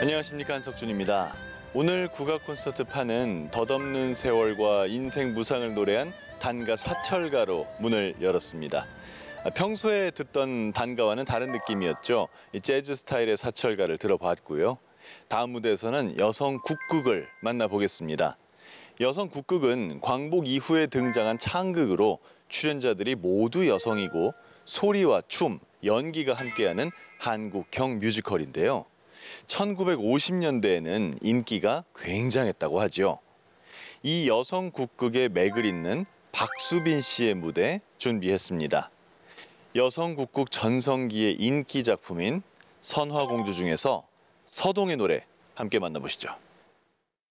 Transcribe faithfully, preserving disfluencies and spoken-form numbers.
안녕하십니까, 한석준입니다. 오늘 국악 콘서트 판은 덧없는 세월과 인생 무상을 노래한 단가 사철가로 문을 열었습니다. 평소에 듣던 단가와는 다른 느낌이었죠. 이 재즈 스타일의 사철가를 들어봤고요. 다음 무대에서는 여성 국극을 만나보겠습니다. 여성 국극은 광복 이후에 등장한 창극으로 출연자들이 모두 여성이고 소리와 춤, 연기가 함께하는 한국형 뮤지컬인데요. 천구백오십 년대에는 인기가 굉장했다고 하죠. 이 여성 국극의 맥을 잇는 박수빈 씨의 무대 준비했습니다. 여성 국극 전성기의 인기 작품인 선화공주 중에서 서동의 노래 함께 만나보시죠.